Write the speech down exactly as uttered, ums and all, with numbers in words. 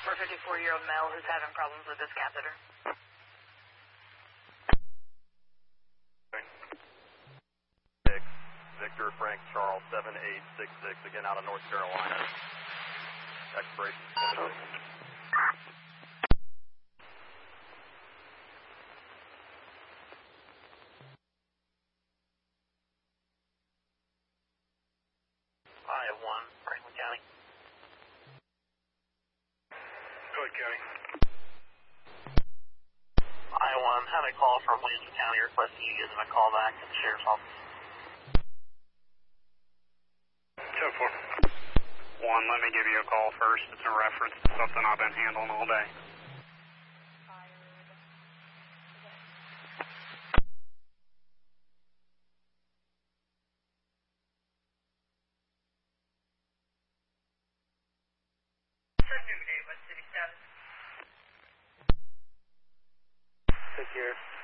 for a fifty-four-year-old male who's having problems with his catheter. Six, Victor Frank Charles, seven eight six six, again out of North Carolina. Expiration. I one, Franklin County. Floyd County. I one, had a call from Williamson County requesting you give them a call back to the sheriff's office. ten four. One, let me give you a call first. It's in reference to something I've been handling all day. Take care.